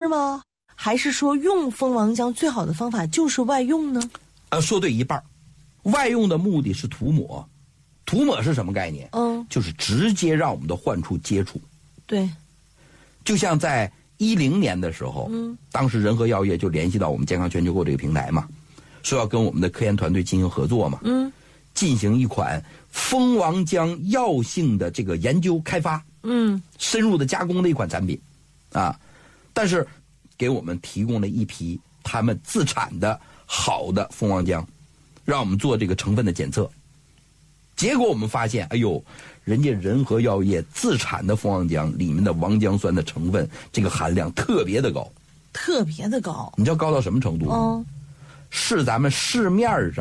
吗？还是说用蜂王浆最好的方法就是外用呢？ 说对一半。外用的目的是涂抹，涂抹是什么概念？就是直接让我们的患处接触。 对， 就像在2010年的时候，当时仁和药业就联系到我们健康全球购这个平台嘛，说要跟我们的科研团队进行合作嘛，进行一款蜂王浆药性的这个研究开发，深入的加工的一款产品，但是给我们提供了一批他们自产的好的蜂王浆，让我们做这个成分的检测。结果我们发现，人家仁和药业自产的蜂王浆里面的王浆酸的成分，这个含量特别的高， 特别的高。 你知道高到什么程度吗？是咱们市面上